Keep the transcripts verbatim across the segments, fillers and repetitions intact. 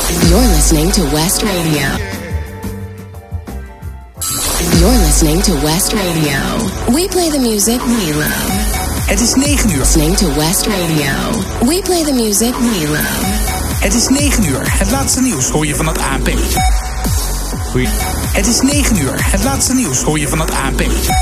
You're listening to West Radio. You're listening to West Radio. We play the music we love. Het is negen uur. Listening to West Radio. We play the music we love. Het is negen uur. Het laatste nieuws hoor je van het A N P. Goeie. Het is negen uur. Het laatste nieuws hoor je van het A N P.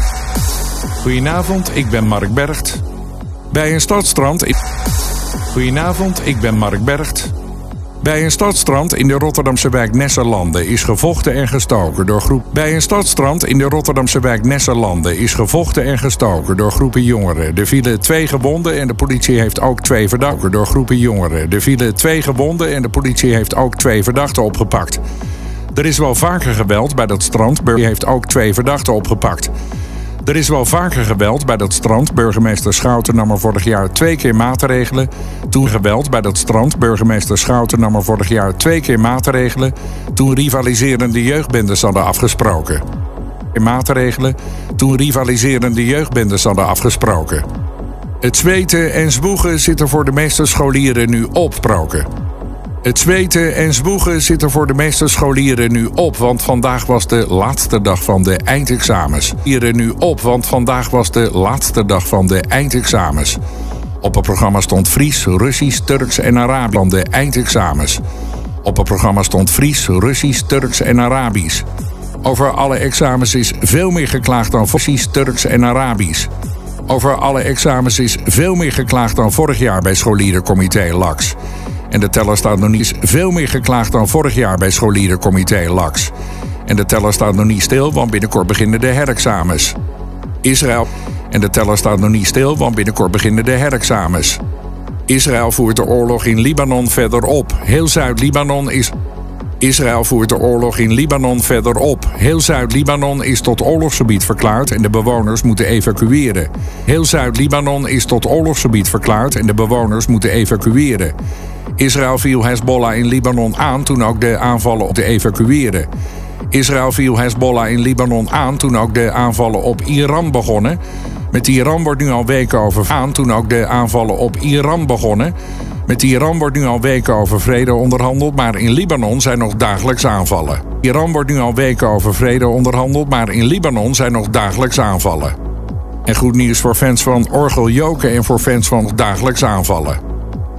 Goedenavond, ik ben Mark Bergt. Bij een stadstrand... In... Goedenavond, ik ben Mark Bergt. Bij een stadstrand in de Rotterdamse wijk Nesserlanden is gevochten en gestoken door groep. Bij een stadstrand in de Rotterdamse wijk Nesserlanden is gevochten en gestoken door groepen jongeren. Er vielen twee gewonden en de politie heeft ook twee verdachten door groepen jongeren. Er vielen twee gewonden en de politie heeft ook twee verdachten opgepakt. Er is wel vaker geweld bij dat strand. Burgemeester heeft ook twee verdachten opgepakt. Er is wel vaker geweld bij dat strand. Burgemeester Schouten nam er vorig jaar twee keer maatregelen. Toen geweld bij dat strand. Burgemeester Schouten nam er vorig jaar twee keer maatregelen. Toen rivaliserende jeugdbendes hadden afgesproken. Maatregelen. Toen rivaliserende jeugdbendes hadden afgesproken. Het zweten en zwoegen zit er voor de meeste scholieren nu opgesproken. Het zweten en zwoegen zit er voor de meeste scholieren nu op, want vandaag was de laatste dag van de eindexamens. Hier er nu op, want vandaag was de laatste dag van de eindexamens. Op het programma stond Fries, Russisch, Turks en Arabisch van de eindexamens. Op het programma stond Fries, Russisch, Turks en Arabisch. Over alle examens is veel meer geklaagd dan Russisch, Turks en Arabisch. Over alle examens is veel meer geklaagd dan vorig jaar bij scholierencomité L A X. En de teller staat nog niet veel meer geklaagd dan vorig jaar bij scholierencomité L A X. En de teller staat nog niet stil, want binnenkort beginnen de herexamens. Israël. En de teller staat nog niet stil, want binnenkort beginnen de herexamens. Israël voert de oorlog in Libanon verder op. Heel Zuid-Libanon is... Israël voert de oorlog in Libanon verder op. Heel Zuid-Libanon is tot oorlogsgebied verklaard en de bewoners moeten evacueren. Heel Zuid-Libanon is tot oorlogsgebied verklaard en de bewoners moeten evacueren. Israël viel Hezbollah in Libanon aan toen ook de aanvallen op te evacueren. Israël viel Hezbollah in Libanon aan toen ook de aanvallen op Iran begonnen. Met Iran wordt nu al weken over aan toen ook de aanvallen op Iran begonnen. Met Iran wordt nu al weken over vrede onderhandeld, maar in Libanon zijn nog dagelijks aanvallen. Iran wordt nu al weken over vrede onderhandeld, maar in Libanon zijn nog dagelijks aanvallen. En goed nieuws voor fans van orgeljoken en voor fans van dagelijks aanvallen.